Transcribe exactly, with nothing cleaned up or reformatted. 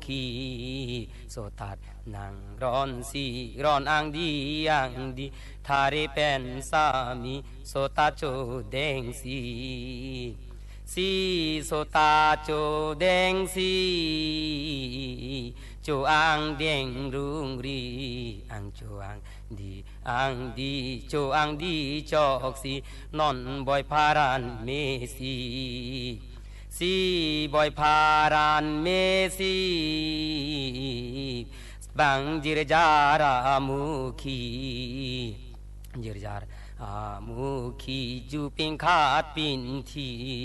ขีโสตัดนางร้อนสีร้อนอังดีอังดีทาเรเป็นสามีโสตาโจแดงสีสีโสตาโจแดงสีโจอังแดงรุงรีอังโจอังดีอังดีโจอังดีจอกสีนอนบอยพารันเมสีสีบอยพารานเมสีบังจิรจารามุขีจิรจารามุขีจูปิงขาดปินที